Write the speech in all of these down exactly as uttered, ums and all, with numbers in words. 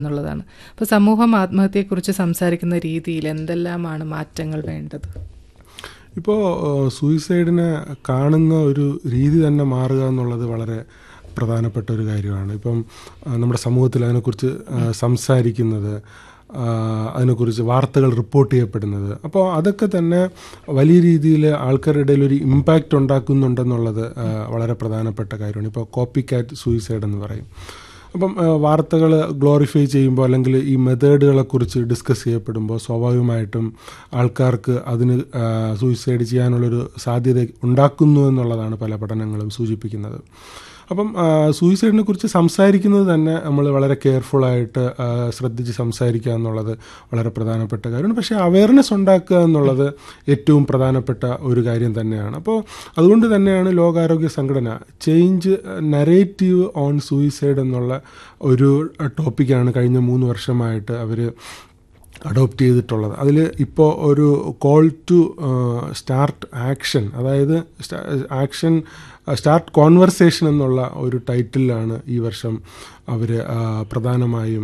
എന്നുള്ളതാണ്. അപ്പോൾ സമൂഹം ആത്മഹത്യയെക്കുറിച്ച് സംസാരിക്കുന്ന രീതിയിൽ എന്തെല്ലാമാണ് മാറ്റങ്ങൾ വേണ്ടത്? ഇപ്പോൾ സൂയിസൈഡിനെ കാണുന്ന ഒരു രീതി തന്നെ മാറുക എന്നുള്ളത് വളരെ പ്രധാനപ്പെട്ട ഒരു കാര്യമാണ്. ഇപ്പം നമ്മുടെ സമൂഹത്തിൽ അതിനെക്കുറിച്ച് സംസാരിക്കുന്നത്, അതിനെക്കുറിച്ച് വാർത്തകൾ റിപ്പോർട്ട് ചെയ്യപ്പെടുന്നത്, അപ്പോൾ അതൊക്കെ തന്നെ വലിയ രീതിയിൽ ആൾക്കാരുടെ ഇടയിൽ ഒരു ഇമ്പാക്റ്റ് ഉണ്ടാക്കുന്നുണ്ടെന്നുള്ളത് വളരെ പ്രധാനപ്പെട്ട കാര്യമാണ്. ഇപ്പോൾ കോപ്പി കാറ്റ് സൂയിസൈഡ് എന്ന് പറയും. അപ്പം വാർത്തകൾ ഗ്ലോറിഫൈ ചെയ്യുമ്പോൾ അല്ലെങ്കിൽ ഈ മെത്തേഡുകളെക്കുറിച്ച് ഡിസ്കസ് ചെയ്യപ്പെടുമ്പോൾ സ്വാഭാവികമായിട്ടും ആൾക്കാർക്ക് അതിന് സൂയിസൈഡ് ചെയ്യാനുള്ളൊരു സാധ്യത ഉണ്ടാക്കുന്നു എന്നുള്ളതാണ് പല പഠനങ്ങളും സൂചിപ്പിക്കുന്നത്. അപ്പം സൂയിസൈഡിനെ കുറിച്ച് സംസാരിക്കുന്നത് തന്നെ നമ്മൾ വളരെ കെയർഫുള്ളായിട്ട് ശ്രദ്ധിച്ച് സംസാരിക്കുക എന്നുള്ളത് വളരെ പ്രധാനപ്പെട്ട കാര്യമാണ്. പക്ഷേ അവയർനെസ് ഉണ്ടാക്കുക എന്നുള്ളത് ഏറ്റവും പ്രധാനപ്പെട്ട ഒരു കാര്യം തന്നെയാണ്. അപ്പോൾ അതുകൊണ്ട് തന്നെയാണ് ലോകാരോഗ്യ സംഘടന ചേഞ്ച് നരേറ്റീവ് ഓൺ സൂയിസൈഡ് എന്നുള്ള ഒരു ടോപ്പിക്കാണ് കഴിഞ്ഞ മൂന്ന് വർഷമായിട്ട് അവർ അഡോപ്റ്റ് ചെയ്തിട്ടുള്ളത്. അതിൽ ഇപ്പോൾ ഒരു കോൾ ടു സ്റ്റാർട്ട് ആക്ഷൻ, അതായത് ആക്ഷൻ സ്റ്റാർട്ട് കോൺവെർസേഷൻ എന്നുള്ള ഒരു ടൈറ്റിലാണ് ഈ വർഷം അവർ പ്രധാനമായും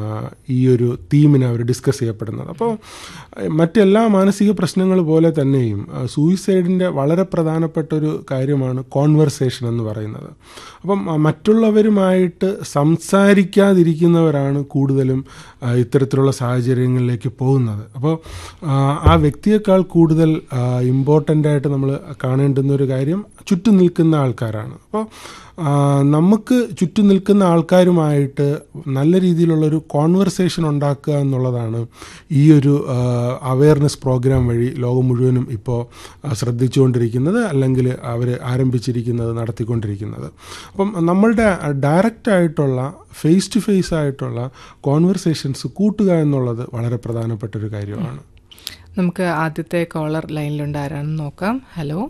ഈ ഒരു തീമിനെ അവർ ഡിസ്കസ് ചെയ്യപ്പെടുന്നത്. അപ്പോൾ മറ്റെല്ലാ മാനസിക പ്രശ്നങ്ങൾ പോലെ തന്നെയും സൂയിസൈഡിൻ്റെ വളരെ പ്രധാനപ്പെട്ട ഒരു കാര്യമാണ് കോൺവെർസേഷൻ എന്ന് പറയുന്നത്. അപ്പം മറ്റുള്ളവരുമായിട്ട് സംസാരിക്കാതിരിക്കുന്നവരാണ് കൂടുതലും ഇത്തരത്തിലുള്ള സാഹചര്യങ്ങളിലേക്ക് പോകുന്നത്. അപ്പോൾ ആ വ്യക്തിയേക്കാൾ കൂടുതൽ ഇമ്പോർട്ടൻ്റ് ആയിട്ട് നമ്മൾ കാണേണ്ടുന്ന ഒരു കാര്യം ചുറ്റും നിൽക്കുന്ന ആൾക്കാരാണ്. അപ്പോൾ നമുക്ക് ചുറ്റും നിൽക്കുന്ന ആൾക്കാരുമായിട്ട് നല്ല രീതിയിലുള്ളൊരു കോൺവെർസേഷൻ ഉണ്ടാക്കുക എന്നുള്ളതാണ് ഈ ഒരു അവയർനെസ് പ്രോഗ്രാം വഴി ലോകം മുഴുവനും ഇപ്പോൾ ശ്രദ്ധിച്ചുകൊണ്ടിരിക്കുന്നത്, അല്ലെങ്കിൽ അവർ ആരംഭിച്ചിരിക്കുന്നത്, നടത്തിക്കൊണ്ടിരിക്കുന്നത്. അപ്പം നമ്മളുടെ ഡയറക്റ്റായിട്ടുള്ള ഫേസ് ടു ഫേസ് ആയിട്ടുള്ള കോൺവെർസേഷൻസ് കൂട്ടുക എന്നുള്ളത് വളരെ പ്രധാനപ്പെട്ടൊരു കാര്യമാണ്. നമുക്ക് ആദ്യത്തെ കോളർ ലൈനിലുണ്ട്, ആരാണെന്ന് നോക്കാം. Hello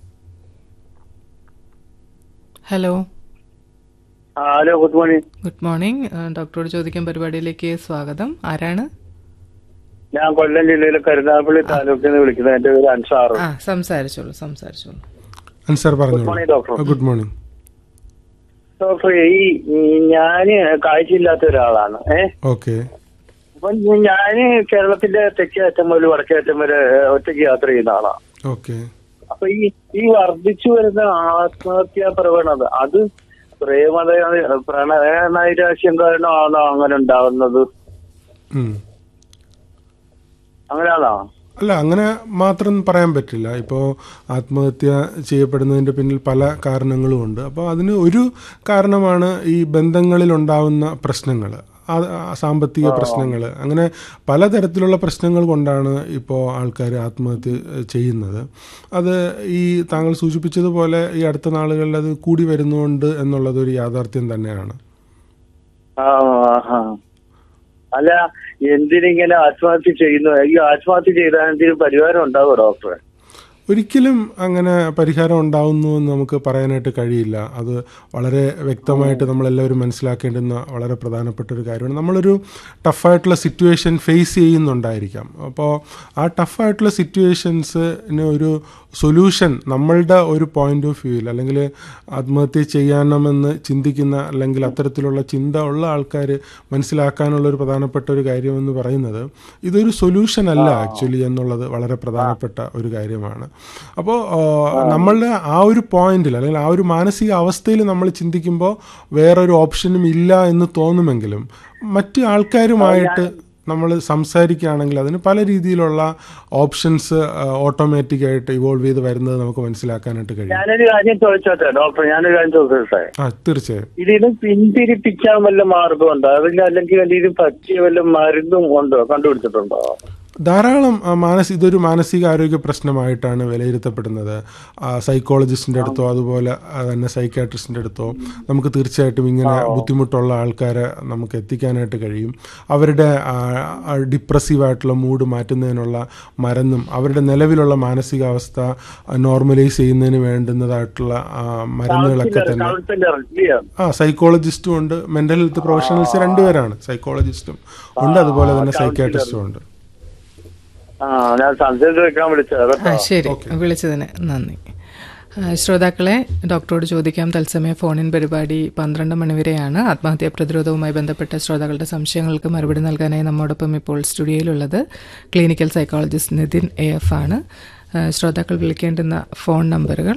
hello hello good morning. Good morning. ഡോക്ടറോട് ചോദിക്കാൻ പരിപാടിയിലേക്ക് സ്വാഗതം. ആരാണ്? ഞാൻ കൊല്ലം ജില്ലയിലെ കരുനാഗപ്പള്ളി താലൂക്കിൽ നിന്ന് വിളിക്കുന്നത്. എന്റെ പേര് അൻസാർ. ആ സംസാരിച്ചോളൂ സംസാരിച്ചോളൂ അൻസാർ പറഞ്ഞു. Good morning doctor. Good morning doctor. ഈ ഞാന് കാഴ്ചയില്ലാത്ത ഒരാളാണ്. ഏഹ് ഓക്കെ. അപ്പൊ ഞാന് കേരളത്തിന്റെ തെക്കേ അറ്റം മുതൽ വടക്കേ അറ്റം വരെ ഒറ്റയ്ക്ക് യാത്ര ചെയ്യുന്ന ആളാണ്. ഓക്കെ. അപ്പൊ ഈ ഈ വർദ്ധിച്ചു വരുന്ന ആത്മഹത്യാ പ്രവണത അത് പ്രേമ പ്രണയനൈരാശ്യം കാരണമാണോ അങ്ങനെ ഉണ്ടാവുന്നത്? അങ്ങനെയാണോ? അല്ല, അങ്ങനെ മാത്രം പറയാൻ പറ്റില്ല. ഇപ്പോൾ ആത്മഹത്യ ചെയ്യപ്പെടുന്നതിൻ്റെ പിന്നിൽ പല കാരണങ്ങളുമുണ്ട്. അപ്പോൾ അതിന് ഒരു കാരണമാണ് ഈ ബന്ധങ്ങളിൽ ഉണ്ടാവുന്ന പ്രശ്നങ്ങൾ, സാമ്പത്തിക പ്രശ്നങ്ങൾ, അങ്ങനെ പലതരത്തിലുള്ള പ്രശ്നങ്ങൾ കൊണ്ടാണ് ഇപ്പോൾ ആൾക്കാർ ആത്മഹത്യ ചെയ്യുന്നത്. അത് ഈ താങ്കൾ സൂചിപ്പിച്ചതുപോലെ ഈ അടുത്ത നാളുകളിൽ അത് കൂടി വരുന്നുണ്ട് എന്നുള്ളതൊരു യാഥാർത്ഥ്യം തന്നെയാണ്. അല്ല, എന്തിനിങ്ങനെ ആത്മഹത്യ ചെയ്യുന്നു? ഈ ആത്മഹത്യ ചെയ്താൽ എന്തെങ്കിലും പരിഹാരം ഉണ്ടാവുമോ ഡോക്ടറെ? ഒരിക്കലും അങ്ങനെ പരിഹാരം ഉണ്ടാവുന്നു എന്ന് നമുക്ക് പറയാനായിട്ട് കഴിയില്ല. അത് വളരെ വ്യക്തമായിട്ട് നമ്മളെല്ലാവരും മനസ്സിലാക്കേണ്ടുന്ന വളരെ പ്രധാനപ്പെട്ട ഒരു കാര്യമാണ്. നമ്മളൊരു ടഫായിട്ടുള്ള സിറ്റുവേഷൻ ഫേസ് ചെയ്യുന്നുണ്ടായിരിക്കാം. അപ്പോൾ ആ ടഫായിട്ടുള്ള സിറ്റുവേഷൻസിന് ഒരു സൊല്യൂഷൻ നമ്മളുടെ ഒരു പോയിന്റ് ഓഫ് വ്യൂവിൽ, അല്ലെങ്കിൽ ആത്മഹത്യ ചെയ്യണമെന്ന് ചിന്തിക്കുന്ന അല്ലെങ്കിൽ അത്തരത്തിലുള്ള ചിന്ത ഉള്ള ആൾക്കാർ മനസ്സിലാക്കാനുള്ളൊരു പ്രധാനപ്പെട്ട ഒരു കാര്യമെന്ന് പറയുന്നത് ഇതൊരു സൊല്യൂഷൻ അല്ല ആക്ച്വലി എന്നുള്ളത് വളരെ പ്രധാനപ്പെട്ട ഒരു കാര്യമാണ്. അപ്പോൾ നമ്മളുടെ ആ ഒരു പോയിന്റിൽ അല്ലെങ്കിൽ ആ ഒരു മാനസിക അവസ്ഥയിൽ നമ്മൾ ചിന്തിക്കുമ്പോൾ വേറൊരു ഓപ്ഷനും ഇല്ല എന്ന് തോന്നുമെങ്കിലും മറ്റ് ആൾക്കാരുമായിട്ട് നമ്മൾ സംസാരിക്കുകയാണെങ്കിൽ അതിന് പല രീതിയിലുള്ള ഓപ്ഷൻസ് ഓട്ടോമാറ്റിക്കായിട്ട് ഇവോൾവ് ചെയ്ത് വരുന്നത് നമുക്ക് മനസ്സിലാക്കാനായിട്ട് കഴിയും. ഞാനൊരു കാര്യം ചോദിച്ചോട്ടെ ഡോക്ടർ, ഞാനൊരു കാര്യം ചോദിച്ചോട്ടെ. ആ തീർച്ചയായും. ഇതിന് പിന്തിരിപ്പിക്കാൻ വല്ല മാർഗമുണ്ടോ? അതിന് അല്ലെങ്കിൽ ഇതിന് പറ്റിയ വല്ല മരുന്നും ഉണ്ടോ, കണ്ടുപിടിച്ചിട്ടുണ്ടോ? ധാരാളം മാനസി ഇതൊരു മാനസികാരോഗ്യ പ്രശ്നമായിട്ടാണ് വിലയിരുത്തപ്പെടുന്നത്. സൈക്കോളജിസ്റ്റിൻ്റെ അടുത്തോ അതുപോലെ തന്നെ സൈക്കാട്രിസ്റ്റിൻ്റെ അടുത്തോ നമുക്ക് തീർച്ചയായിട്ടും ഇങ്ങനെ ബുദ്ധിമുട്ടുള്ള ആൾക്കാരെ നമുക്ക് എത്തിക്കാനായിട്ട് കഴിയും. അവരുടെ ഡിപ്രസീവായിട്ടുള്ള മൂഡ് മാറ്റുന്നതിനുള്ള മരുന്നും അവരുടെ നിലവിലുള്ള മാനസികാവസ്ഥ നോർമലൈസ് ചെയ്യുന്നതിന് വേണ്ടുന്നതായിട്ടുള്ള മരുന്നുകളൊക്കെ തന്നെ ആ സൈക്കോളജിസ്റ്റും ഉണ്ട്, മെൻ്റൽ ഹെൽത്ത് പ്രൊഫഷണൽസ് രണ്ടുപേരാണ്, സൈക്കോളജിസ്റ്റും ഉണ്ട്, അതുപോലെ തന്നെ സൈക്കാട്രിസ്റ്റും ഉണ്ട്. ശരി, വിളിച്ചതിന് നന്ദി. ശ്രോതാക്കളെ, ഡോക്ടറോട് ചോദിക്കാം തത്സമയ ഫോണിൻ പരിപാടി പന്ത്രണ്ട് മണിവരെയാണ്. ആത്മഹത്യാ പ്രതിരോധവുമായി ബന്ധപ്പെട്ട ശ്രോതാക്കളുടെ സംശയങ്ങൾക്ക് മറുപടി നൽകാനായി നമ്മോടൊപ്പം ഇപ്പോൾ സ്റ്റുഡിയോയിലുള്ളത് clinical psychologist Nitin A F ആണ്. ശ്രോതാക്കൾ വിളിക്കേണ്ടുന്ന ഫോൺ നമ്പറുകൾ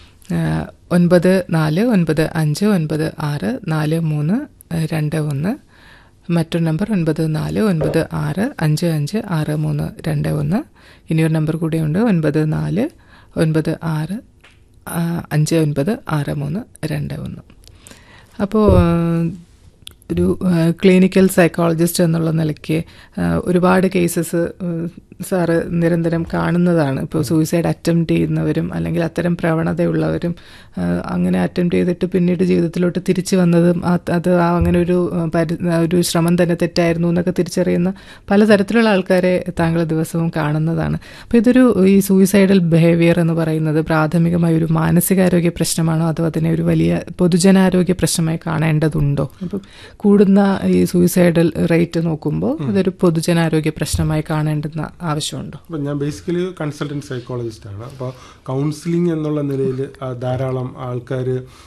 ഒൻപത് നാല് ഒൻപത് അഞ്ച് ഒൻപത് ആറ് നാല് മൂന്ന് രണ്ട് ഒന്ന്, മറ്റൊരു നമ്പർ ഒൻപത് നാല് ഒൻപത് ആറ് അഞ്ച് അഞ്ച് ആറ് മൂന്ന് രണ്ട് ഒന്ന്. ഇനിയൊരു നമ്പർ കൂടിയുണ്ട്, ഒൻപത് നാല് ഒൻപത് ആറ് അഞ്ച് ഒൻപത് ആറ് മൂന്ന് രണ്ട് ഒന്ന്. അപ്പോൾ ഒരു ക്ലിനിക്കൽ സൈക്കോളജിസ്റ്റ് എന്നുള്ള നിലയ്ക്ക് ഒരുപാട് കേസസ് സാറ് നിരന്തരം കാണുന്നതാണ്. ഇപ്പോൾ സൂയിസൈഡ് അറ്റംപ്റ്റ് ചെയ്യുന്നവരും അല്ലെങ്കിൽ അത്തരം പ്രവണതയുള്ളവരും അങ്ങനെ അറ്റംപ്റ്റ് ചെയ്തിട്ട് പിന്നീട് ജീവിതത്തിലോട്ട് തിരിച്ചു വന്നതും അത് അങ്ങനെ ഒരു പരി ഒരു ശ്രമം തന്നെ തെറ്റായിരുന്നു എന്നൊക്കെ തിരിച്ചറിയുന്ന പലതരത്തിലുള്ള ആൾക്കാരെ താങ്കൾ ദിവസവും കാണുന്നതാണ്. അപ്പോൾ ഇതൊരു ഈ സൂയിസൈഡൽ ബിഹേവിയർ എന്ന് പറയുന്നത് പ്രാഥമികമായ ഒരു മാനസികാരോഗ്യ പ്രശ്നമാണോ അതോ അതിനെ ഒരു വലിയ പൊതുജനാരോഗ്യ പ്രശ്നമായി കാണേണ്ടതുണ്ടോ? അപ്പം കൂടുന്ന ഈ സൂയിസൈഡൽ റേറ്റ് നോക്കുമ്പോൾ അതൊരു പൊതുജനാരോഗ്യ പ്രശ്നമായി കാണേണ്ടുന്ന ആവശ്യമുണ്ടോ? അപ്പം ഞാൻ ബേസിക്കലി കൺസൾട്ടൻറ്റ് സൈക്കോളജിസ്റ്റാണ്. അപ്പോൾ കൗൺസിലിംഗ് എന്നുള്ള നിലയിൽ ധാരാളം ആൾക്കാർ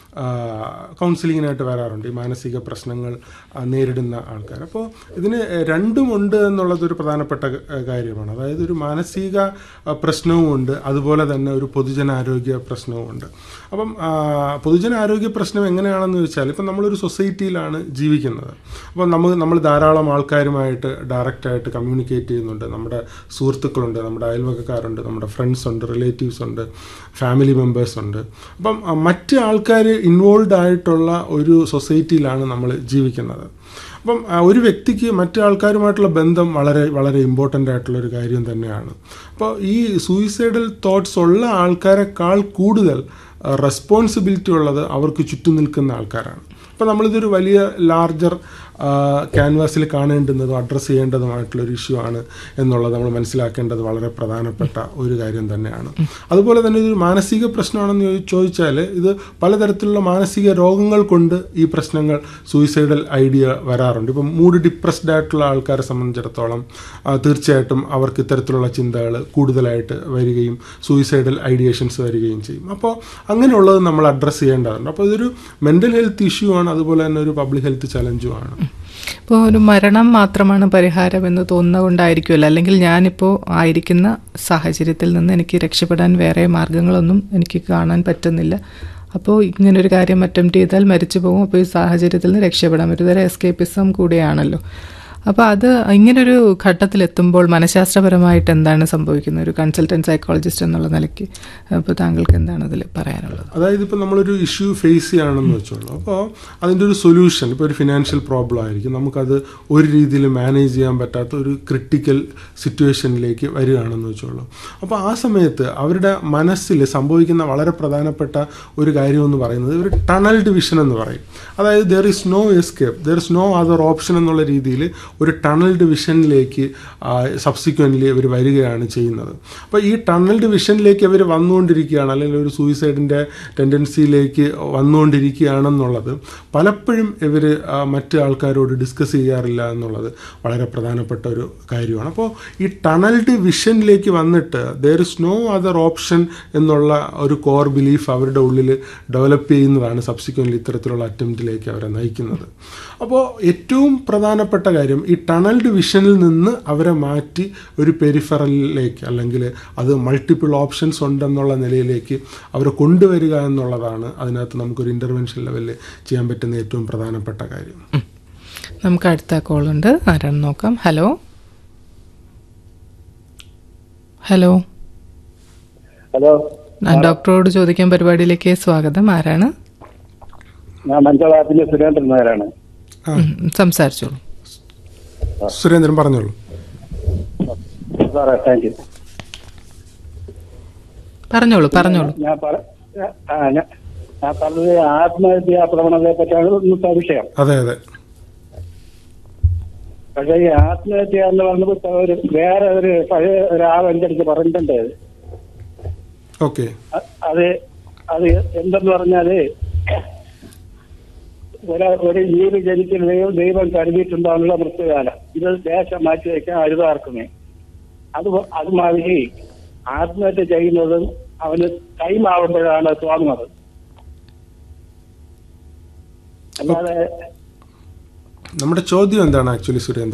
കൗൺസിലിങ്ങിനായിട്ട് വരാറുണ്ട്, ഈ മാനസിക പ്രശ്നങ്ങൾ നേരിടുന്ന ആൾക്കാർ. അപ്പോൾ ഇതിന് രണ്ടുമുണ്ട് എന്നുള്ളതൊരു പ്രധാനപ്പെട്ട കാര്യമാണ്. അതായത് ഒരു മാനസിക പ്രശ്നവുമുണ്ട്, അതുപോലെ തന്നെ ഒരു പൊതുജനാരോഗ്യ പ്രശ്നവുമുണ്ട്. അപ്പം പൊതുജനാരോഗ്യ പ്രശ്നം എങ്ങനെയാണെന്ന് വെച്ചാൽ, ഇപ്പം നമ്മളൊരു സൊസൈറ്റിയിലാണ് ജീവിക്കുന്നത്. അപ്പം നമ്മൾ നമ്മൾ ധാരാളം ആൾക്കാരുമായിട്ട് ഡയറക്റ്റായിട്ട് കമ്മ്യൂണിക്കേറ്റ് ചെയ്യുന്നുണ്ട്. നമ്മുടെ സുഹൃത്തുക്കളുണ്ട്, നമ്മുടെ അയൽവക്കക്കാരുണ്ട്, നമ്മുടെ ഫ്രണ്ട്സ് ഉണ്ട്, റിലേറ്റീവ്സ് ഉണ്ട്, ഫാമിലി മെമ്പേഴ്സ് ഉണ്ട്. അപ്പം മറ്റ് ആൾക്കാർ ഇൻവോൾവ് ആയിട്ടുള്ള ഒരു സൊസൈറ്റിയിലാണ് നമ്മൾ ജീവിക്കുന്നത്. അപ്പം ഒരു വ്യക്തിക്ക് മറ്റു ആൾക്കാരുമായിട്ടുള്ള ബന്ധം വളരെ വളരെ ഇമ്പോർട്ടൻ്റ് ആയിട്ടുള്ളൊരു കാര്യം തന്നെയാണ്. അപ്പോൾ ഈ സൂയിസൈഡൽ തോട്ട്സ് ഉള്ള ആൾക്കാരെക്കാൾ കൂടുതൽ റെസ്പോൺസിബിലിറ്റി ഉള്ളത് അവർക്ക് ചുറ്റും നിൽക്കുന്ന ആൾക്കാരാണ്. അപ്പോൾ നമ്മളിതൊരു വലിയ ലാർജർ ക്യാൻവാസിൽ കാണേണ്ടുന്നതും അഡ്രസ്സ് ചെയ്യേണ്ടതുമായിട്ടുള്ളൊരു ഇഷ്യൂ ആണ് എന്നുള്ളത് നമ്മൾ മനസ്സിലാക്കേണ്ടത് വളരെ പ്രധാനപ്പെട്ട ഒരു കാര്യം തന്നെയാണ്. അതുപോലെ തന്നെ ഇതൊരു മാനസിക പ്രശ്നമാണെന്ന് ചോദിച്ചാൽ ഇത് പലതരത്തിലുള്ള മാനസിക രോഗങ്ങൾ കൊണ്ട് ഈ പ്രശ്നങ്ങൾ സൂയിസൈഡൽ ഐഡിയ വരാറുണ്ട്. ഇപ്പം മൂഡ് ഡിപ്രസ്ഡ് ആയിട്ടുള്ള ആൾക്കാരെ സംബന്ധിച്ചിടത്തോളം തീർച്ചയായിട്ടും അവർക്ക് ഇത്തരത്തിലുള്ള ചിന്തകൾ കൂടുതലായിട്ട് വരികയും സൂയിസൈഡൽ ഐഡിയേഷൻസ് വരികയും ചെയ്യും. അപ്പോൾ അങ്ങനെയുള്ളത് നമ്മൾ അഡ്രസ്സ് ചെയ്യേണ്ടതുണ്ട്. അപ്പോൾ ഇതൊരു മെൻ്റൽ ഹെൽത്ത് ഇഷ്യൂ ആണ്, അതുപോലെ തന്നെ ഒരു പബ്ലിക് ഹെൽത്ത് ചലഞ്ചും ആണ്. ഇപ്പോൾ ഒരു മരണം മാത്രമാണ് പരിഹാരം എന്ന് തോന്നുന്നതുകൊണ്ടായിരിക്കുമല്ലോ, അല്ലെങ്കിൽ ഞാനിപ്പോൾ ആയിരിക്കുന്ന സാഹചര്യത്തിൽ നിന്ന് എനിക്ക് രക്ഷപ്പെടാൻ വേറെ മാർഗങ്ങളൊന്നും എനിക്ക് കാണാൻ പറ്റുന്നില്ല, അപ്പോൾ ഇങ്ങനൊരു കാര്യം അറ്റംപ്റ്റ് ചെയ്താൽ മരിച്ചു പോകും, അപ്പോൾ ഈ സാഹചര്യത്തിൽ നിന്ന് രക്ഷപ്പെടാൻ ഒരു തരം എസ്കേപ്പിസം കൂടിയാണല്ലോ. അപ്പോൾ അത് ഇങ്ങനൊരു ഘട്ടത്തിലെത്തുമ്പോൾ മനഃശാസ്ത്രപരമായിട്ട് എന്താണ് സംഭവിക്കുന്നത് ഒരു കൺസൾട്ടൻറ്റ് സൈക്കോളജിസ്റ്റ് എന്നുള്ള നിലയ്ക്ക്? അപ്പോൾ താങ്കൾക്ക് എന്താണ് അതിൽ പറയാനുള്ളത്? അതായത് ഇപ്പോൾ നമ്മളൊരു ഇഷ്യൂ ഫേസ് ചെയ്യുകയാണെന്ന് വെച്ചോളൂ, അപ്പോൾ അതിൻ്റെ ഒരു സൊല്യൂഷൻ, ഇപ്പോൾ ഒരു ഫിനാൻഷ്യൽ പ്രോബ്ലം ആയിരിക്കും, നമുക്കത് ഒരു രീതിയിൽ മാനേജ് ചെയ്യാൻ പറ്റാത്ത ഒരു ക്രിട്ടിക്കൽ സിറ്റുവേഷനിലേക്ക് വരികയാണെന്ന് വെച്ചോളൂ. അപ്പോൾ ആ സമയത്ത് അവരുടെ മനസ്സിൽ സംഭവിക്കുന്ന വളരെ പ്രധാനപ്പെട്ട ഒരു കാര്യമെന്ന് പറയുന്നത് ഒരു ടണൽ ഡിവിഷൻ എന്ന് പറയും. അതായത് there is no escape, there is no other option എന്നുള്ള രീതിയിൽ ഒരു ടണൽ ഡിവിഷനിലേക്ക് സബ്സിക്വൻ്റ്ലി അവർ വരികയാണ് ചെയ്യുന്നത്. അപ്പോൾ ഈ ടണൽ ഡിവിഷനിലേക്ക് അവർ വന്നുകൊണ്ടിരിക്കുകയാണ്, അല്ലെങ്കിൽ ഒരു സൂയിസൈഡിൻ്റെ ടെൻഡൻസിയിലേക്ക് വന്നുകൊണ്ടിരിക്കുകയാണെന്നുള്ളത് പലപ്പോഴും ഇവർ മറ്റ് ആൾക്കാരോട് ഡിസ്കസ് ചെയ്യാറില്ല എന്നുള്ളത് വളരെ പ്രധാനപ്പെട്ട ഒരു കാര്യമാണ്. അപ്പോൾ ഈ ടണൽ ഡിവിഷനിലേക്ക് വന്നിട്ട് there is no other option എന്നുള്ള ഒരു കോർ ബിലീഫ് അവരുടെ ഉള്ളിൽ ഡെവലപ്പ് ചെയ്യുന്നതാണ് സബ്സിക്വൻ്റ്ലി ഇത്തരത്തിലുള്ള അറ്റംപ്റ്റിലേക്ക് അവരെ നയിക്കുന്നത്. അപ്പോൾ ഏറ്റവും പ്രധാനപ്പെട്ട കാര്യം ഈ ടണൽ ഡിവിഷനിൽ നിന്ന് അവരെ മാറ്റി ഒരു പെരിഫറലിലേക്ക്, അല്ലെങ്കിൽ അത് മൾട്ടിപ്പിൾ ഓപ്ഷൻസ് ഉണ്ടെന്നുള്ള നിലയിലേക്ക് അവരെ കൊണ്ടുവരിക എന്നുള്ളതാണ് അതിനകത്ത് നമുക്കൊരു ഇൻ്റർവെൻഷൻ ലെവലിൽ ചെയ്യാൻ പറ്റുന്ന ഏറ്റവും പ്രധാനപ്പെട്ട കാര്യം. നമുക്ക് അടുത്ത കോളുണ്ട്, ആരാണ് നോക്കാം. ഹലോ ഹലോ ഹലോ ഡോക്ടറോട് ചോദിക്കാൻ പരിപാടിയിലേക്ക് സ്വാഗതം. ആരാണ്? ഞാൻ മഞ്ചളാപ്പിലെ സുരേന്ദ്രൻ നായരാണ്. സംസാരിച്ചോളൂ. സുരേന്ദ്രൻ പറഞ്ഞോളൂ. Thank you. പറഞ്ഞോളൂ പറഞ്ഞോളൂ ഞാൻ ഞാൻ പറഞ്ഞത് ആത്മഹത്യാ പ്രവണതയെ പറ്റിയാണ് ഇന്നത്തെ വിഷയം. അതെ അതെ. പക്ഷേ ഈ ആത്മഹത്യ എന്ന് പറഞ്ഞത് ഒരു വേറെ ഒരു പഴയ ഒരാൾ എൻ്റെ അടുത്ത് പറഞ്ഞിട്ടുണ്ട്. ഓക്കെ. അത് അത് എന്തെന്ന് പറഞ്ഞാല് ഒരു ഒരു ജീവി ജനിക്കുന്ന ദൈവം കരുതിയിട്ടുണ്ടാകുന്നുള്ള മൃത്യുകാലം, ഇത് ദേശം മാറ്റി വയ്ക്കാൻ അരുതാർക്കുമേ. അത് അതുമാതിരി ആത്മഹത്യ ചെയ്യുന്നതും അവന് ടൈം ആവുമ്പോഴാണ് തോന്നുന്നത്. അല്ലാതെ നമ്മുടെ ചോദ്യം എന്താണ് ആക്ച്വലി സുരേന്ദ്രൻ?